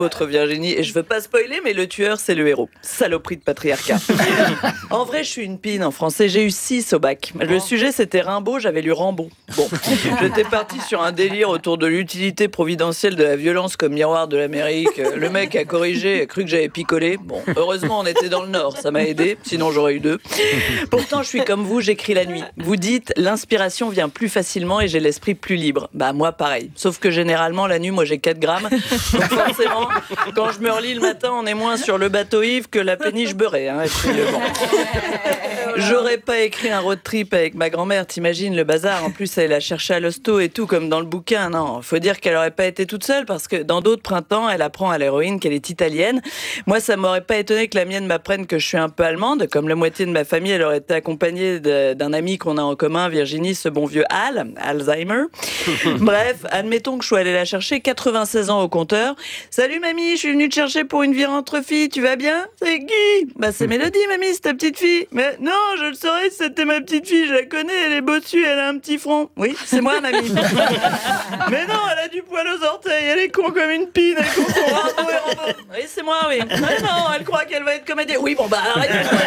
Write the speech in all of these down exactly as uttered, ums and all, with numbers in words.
Votre Virginie, et je veux pas spoiler, mais le tueur, c'est le héros. Saloperie de patriarcat. En vrai, je suis une pine en français. J'ai eu six au bac. Le sujet, c'était Rimbaud, j'avais lu Rambo. Bon, j'étais partie sur un délire autour de l'utilité providentielle de la violence comme miroir de l'Amérique. Le mec a corrigé, a cru que j'avais picolé. Bon, heureusement, on était dans le Nord, ça m'a aidé, sinon j'aurais eu deux. Pourtant, je suis comme vous, j'écris la nuit. Vous dites, l'inspiration vient plus facilement et j'ai l'esprit plus libre. Bah, moi, pareil. Sauf que généralement, la nuit, moi, j'ai quatre grammes. Donc forcément, quand je me relis le matin, on est moins sur le bateau Yves que la péniche beurrée. Hein, et puis, euh, bon. J'aurais pas écrit un road trip avec ma grand-mère, t'imagines le bazar. En plus, elle a cherché à l'hosto et tout, comme dans le bouquin. Non, faut dire qu'elle aurait pas été toute seule, parce que dans d'autres printemps, elle apprend à l'héroïne qu'elle est italienne. Moi, ça m'aurait pas étonné que la mienne m'apprenne que je suis un peu allemande. Comme la moitié de ma famille, elle aurait été accompagnée de, d'un ami qu'on a en commun, Virginie, ce bon vieux Al, Alzheimer. Bref, admettons que je sois allée la chercher, quatre-vingt-seize ans au compteur. Salut mamie, je suis venue te chercher pour une virée entre filles, tu vas bien? C'est qui? Bah c'est Mélodie mamie, c'est ta petite fille. Mais non, je le saurais si c'était ma petite fille, je la connais, elle est bossue, elle a un petit front. Oui, c'est moi mamie. Mais non, elle a du poil aux orteils, elle est con comme une pine, elle confond Rambo et Rambo. Oui, c'est moi, oui. Mais non, elle croit qu'elle va être comédienne. Oui, bon bah arrête.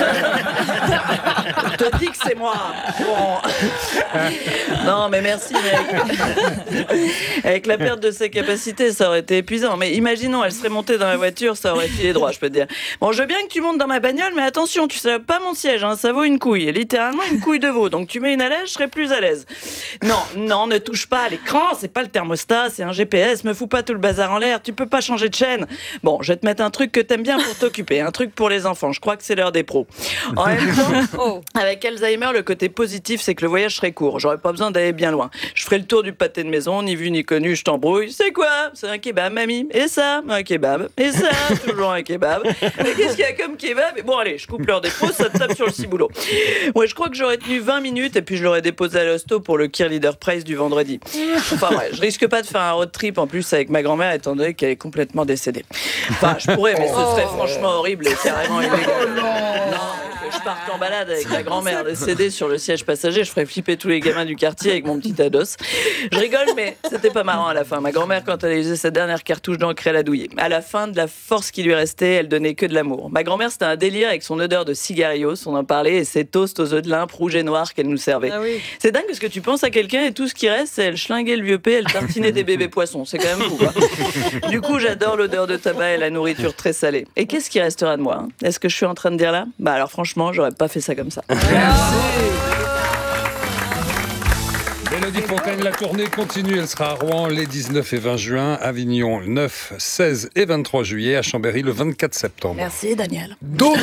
Je te dis que c'est moi. Bon. Non, mais merci mec. Avec la perte de ses capacités, ça aurait été épuisant. Mais imaginons, elle serait montée dans la voiture, ça aurait filé droit, je peux te dire. Bon, je veux bien que tu montes dans ma bagnole, mais attention, tu sais pas mon siège, hein, ça vaut une couille. Littéralement une couille de veau. Donc tu mets une à l'aise, je serais plus à l'aise. Non, non, ne touche pas à l'écran, c'est pas le thermostat, c'est un G P S, me fous pas tout le bazar en l'air, tu peux pas changer de chaîne. Bon, je vais te mettre un truc que t'aimes bien pour t'occuper, un truc pour les enfants, je crois que c'est l'heure des pros. En même temps, oh, avec Alzheimer, le côté positif, c'est que le voyage serait court. J'aurais pas besoin d'aller bien loin. Je ferai le tour du pâté de maison, ni vu ni connu, je t'embrouille. C'est quoi? C'est un kebab, mamie. Et ça? Un kebab. Et ça? Toujours un kebab. Mais qu'est-ce qu'il y a comme kebab? Bon, allez, je coupe l'heure des pauses, ça te tape sur le ciboulot. Ouais, je crois que j'aurais tenu vingt minutes et puis je l'aurais déposé à l'hosto pour le Kier Leader Prize du vendredi. Enfin, ouais, je risque pas de faire un road trip en plus avec ma grand-mère étant donné qu'elle est complètement décédée. Enfin, je pourrais, mais ce serait franchement horrible et carrément illégal. Non. Je parte en balade avec ma grand-mère décédée sur le siège passager, je ferais flipper tous les gamins du quartier avec mon petit ados. Je rigole, mais c'était pas marrant à la fin. Ma grand-mère, quand elle a usé sa dernière cartouche d'encre, elle a douillé. À la fin, de la force qui lui restait, elle donnait que de l'amour. Ma grand-mère, c'était un délire avec son odeur de cigarios, on en parlait, et ses toasts aux œufs de limpe rouges et noirs qu'elle nous servait. Ah oui. C'est dingue parce que tu penses à quelqu'un et tout ce qui reste, c'est elle schlinguait le vieux P, elle tartinait des bébés poissons. C'est quand même fou, quoi. Du coup, j'adore l'odeur de tabac et la nourriture très salée. Et qu'est-ce qui restera de moi, hein? Est-ce que je suis en train de dire là? Bah alors franchement, j'aurais pas fait ça comme ça. Merci. Mélodie Fontaine, la tournée continue. Elle sera à Rouen les dix-neuf et vingt juin, Avignon le neuf, seize et vingt-trois juillet, à Chambéry le vingt-quatre septembre. Merci Daniel. D'autres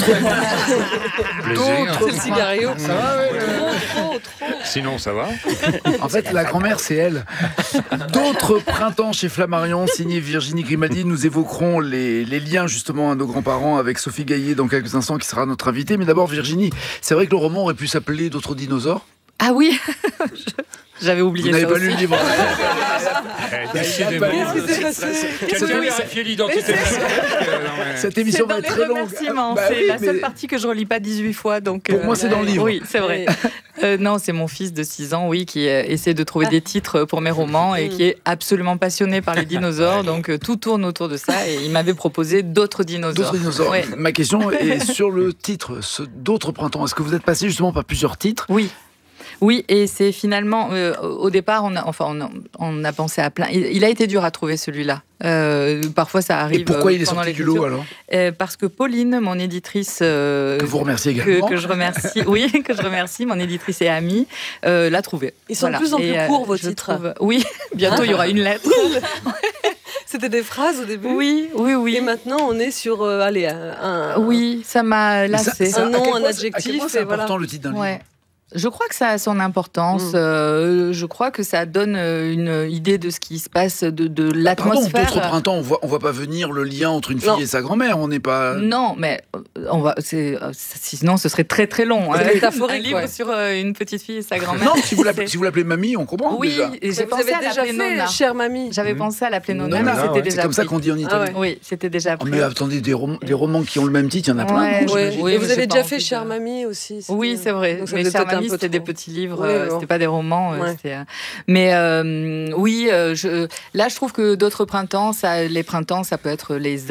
Plaisir. C'est le cigario. Ça va, ouais, Trop, trop, trop. Sinon, ça va? En fait, la grand-mère, c'est elle. D'autres printemps chez Flammarion, signé Virginie Grimaldi. Nous évoquerons les, les liens, justement, à nos grands-parents avec Sophie Gaillet dans quelques instants, qui sera notre invitée. Mais d'abord, Virginie, c'est vrai que le roman aurait pu s'appeler D'autres dinosaures? Ah oui. J'avais oublié Vous ça n'avez pas aussi. lu le livre? Décidément. Quelqu'un vérifie l'identité. Cette émission va être très longue. Bah c'est oui, la seule mais... partie que je relis pas dix-huit fois. Donc, pour euh, moi, c'est dans le livre. Oui, c'est vrai. euh, non, c'est mon fils de six ans, oui, qui euh, essaie de trouver des titres pour mes romans et qui est absolument passionné par les dinosaures. Donc, euh, tout tourne autour de ça. Et il m'avait proposé d'autres dinosaures. D'autres dinosaures. Ouais. Ma question est sur le titre, ce D'autres printemps. Est-ce que vous êtes passé justement par plusieurs titres? Oui. Oui, et c'est finalement, euh, au départ, on a, enfin, on a, on a pensé à plein. Il, il a été dur à trouver celui-là. Euh, parfois, ça arrive. Et pourquoi il est pendant sorti du lot alors? euh, Parce que Pauline, mon éditrice, euh, que vous remerciez également, que, que je remercie, oui, que je remercie, mon éditrice et amie, euh, l'a trouvé. Ils sont voilà. de plus en plus et, courts euh, vos titres. Trouve... Oui, bientôt il y aura une lettre. C'était des phrases au début. Oui, oui, oui. Et maintenant, on est sur, euh, allez, un, un. Oui, ça m'a lassé. Un nom, un adjectif. À quel point c'est important voilà. le titre d'un ouais. livre? Je crois que ça a son importance. Mmh. Euh, je crois que ça donne une idée de ce qui se passe, de, de l'atmosphère. Pardon, D'autres printemps, on voit, on voit pas venir le lien entre une fille non. et sa grand-mère. On n'est pas. Non, mais on va. C'est, sinon, ce serait très très long. C'est hein. métaphorique. Un livre ouais. sur une petite fille et sa grand-mère. Non, si vous l'appelez, si vous l'appelez mamie, on comprend. Oui, déjà. Et j'ai vous pensé avez à déjà l'appeler fait, Nona. chère mamie. J'avais mmh. pensé à l'appeler Nona, Nona, mais c'était ouais. déjà. C'est comme ça qu'on dit en Italie. Ah ouais. Oui, c'était déjà. Oh, mais attendez, des, rom- des romans qui ont le même titre, il y en a plein. Ouais, non, ouais. Oui, et vous avez déjà fait chère mamie aussi. Oui, c'est vrai. Donc ça mais peut chère être un oui, peu c'était des trop. petits livres, Oui, euh, bon. c'était pas des romans. euh, Ouais. c'était, euh, Mais euh, oui, euh, je... là, je trouve que d'autres printemps, ça, les printemps, ça peut être les